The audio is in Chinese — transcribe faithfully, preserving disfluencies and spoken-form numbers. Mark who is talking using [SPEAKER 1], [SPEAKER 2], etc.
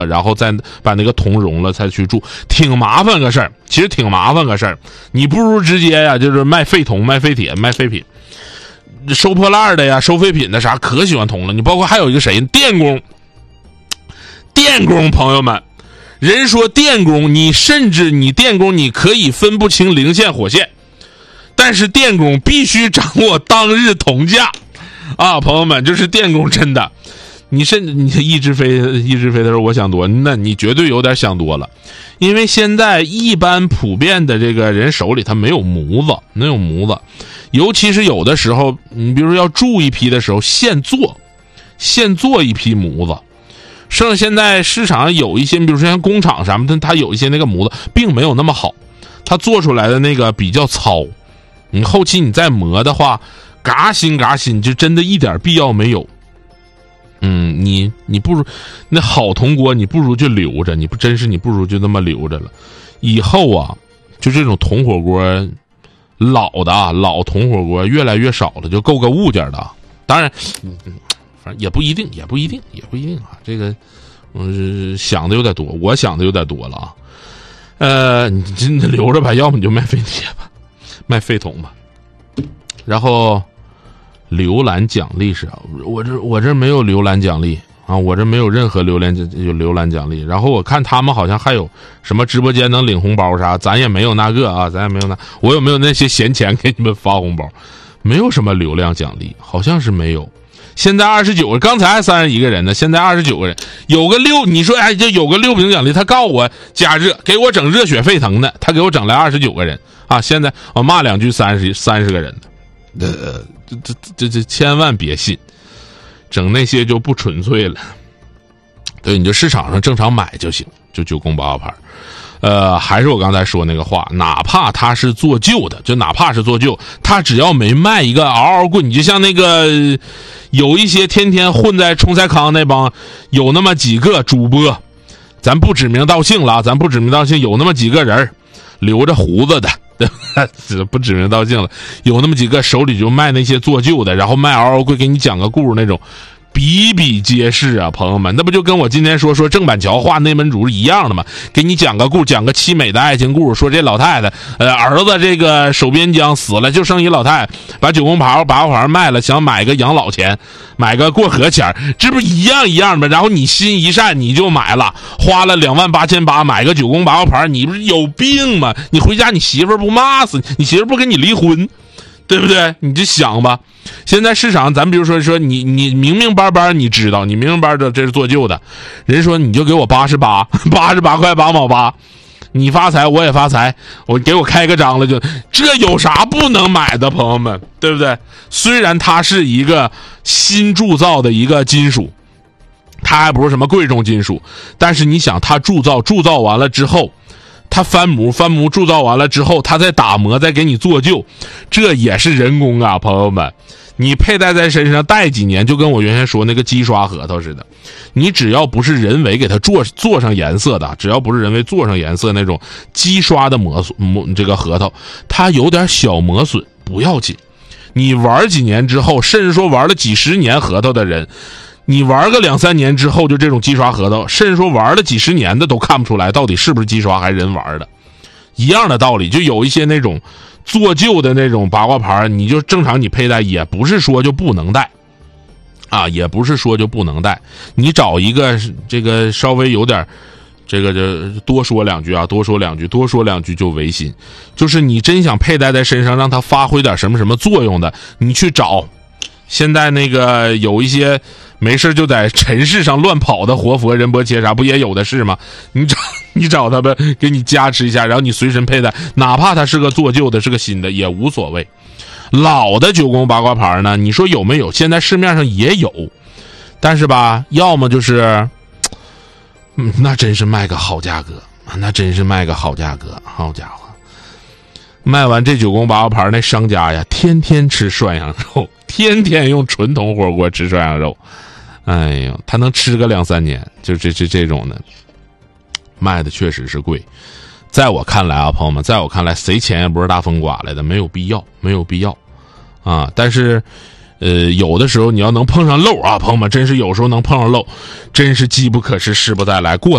[SPEAKER 1] 然后再把那个铜融了才去铸，挺麻烦个事儿，其实挺麻烦个事儿。你不如直接呀，就是卖废铜、卖废铁、卖废品，收破烂的呀、收废品的啥，可喜欢铜了。你包括还有一个谁，电工，电工朋友们，人说电工，你甚至你电工你可以分不清零线火线，但是电工必须掌握当日铜价啊，朋友们，就是电工真的。你甚至你易志飞易志飞的时候，我想多，那你绝对有点想多了，因为现在一般普遍的这个人手里他没有模子，没有模子，尤其是有的时候，你比如说要铸一批的时候，现做，现做一批模子。剩现在市场上有一些，比如说像工厂啥的，它有一些那个模子并没有那么好，它做出来的那个比较糙，你后期你再磨的话，嘎新嘎新，就真的一点必要没有。嗯，你你不如那好铜锅，你不如就留着，你不真是你不如就那么留着了。以后啊，就这种铜火锅，老的啊，老铜火锅越来越少了，就够个物件的。当然，嗯，反正也不一定，也不一定，也不一定啊。这个，嗯，想的有点多，我想的有点多了啊。呃，你真的留着吧，要么你就卖废铁吧，卖废铜吧。然后。浏览奖励是，我这我这没有浏览奖励啊，我这没有任何浏览有浏览奖励。然后我看他们好像还有什么直播间能领红包啥，咱也没有那个啊，咱也没有那。我有没有那些闲钱给你们发红包？没有什么流量奖励，好像是没有。现在二十九个，刚才还三十一个人呢，现在二十九个人，有个六，你说哎，就有个六瓶奖励，他告诉我加热，给我整热血沸腾的，他给我整来二十九个人啊！现在我骂两句三十三十个人的，呃。这这这这千万别信，整那些就不纯粹了。对，你就市场上正常买就行，就九宫八号牌。呃，还是我刚才说那个话，哪怕他是做旧的，就哪怕是做旧，他只要没卖一个嗷嗷棍，你就像那个有一些天天混在冲赛康那帮，有那么几个主播，咱不指名道姓了，咱不指名道姓，有那么几个人留着胡子的。不指名道姓了，有那么几个手里就卖那些做旧的，然后卖嗷嗷贵给你讲个故事那种，比比皆是啊，朋友们，那不就跟我今天说说郑板桥画内门主一样的吗？给你讲个故，讲个凄美的爱情故事，说这老太太，呃，儿子这个守边疆死了，就剩一老太太，把九宫八八号牌卖了，想买个养老钱，买个过河钱，这不是一样一样的吗？然后你心一善，你就买了，花了两万八千八买个九宫八号牌，你不是有病吗？你回家你媳妇儿不骂死你，你媳妇儿不跟你离婚？对不对？你就想吧，现在市场，咱比如说说你你明明白白你知道，你明明白白这是做旧的，人说你就给我八十八，八十八块八毛八，你发财我也发财，我给我开个张了就，这有啥不能买的，朋友们，对不对？虽然它是一个新铸造的一个金属，它还不是什么贵重金属，但是你想它铸造铸造完了之后。他翻模翻模铸造完了之后，他再打磨再给你做旧，这也是人工啊，朋友们。你佩戴在身上戴几年，就跟我原先说那个机刷核桃似的，你只要不是人为给它做做上颜色的，只要不是人为做上颜色那种机刷的磨损磨这个核桃，它有点小磨损不要紧。你玩几年之后，甚至说玩了几十年核桃的人。你玩个两三年之后，就这种机刷核桃，甚至说玩了几十年的都看不出来到底是不是机刷还是人玩的，一样的道理。就有一些那种做旧的那种八卦牌，你就正常你佩戴，也不是说就不能戴啊，也不是说就不能戴。你找一个这个稍微有点这个就多说两句啊，多说两句，多说两句就违心。就是你真想佩戴在身上，让它发挥点什么什么作用的，你去找。现在那个有一些没事就在尘世上乱跑的活佛仁波切啥不也有的是吗？你找你找他们给你加持一下，然后你随身佩戴，哪怕它是个做旧的是个新的也无所谓。老的九宫八卦牌呢，你说有没有？现在市面上也有，但是吧，要么就是嗯，那真是卖个好价格，那真是卖个好价格，好家伙。卖完这九宫八卦牌，那商家呀，天天吃涮羊肉，天天用纯铜火锅吃涮羊肉，哎呦，他能吃个两三年，就这这这种的，卖的确实是贵。在我看来啊，朋友们，在我看来，谁钱也不是大风刮来的，没有必要，没有必要啊。但是，呃，有的时候你要能碰上漏啊，朋友们，真是有时候能碰上漏，真是机不可失，失不再来。过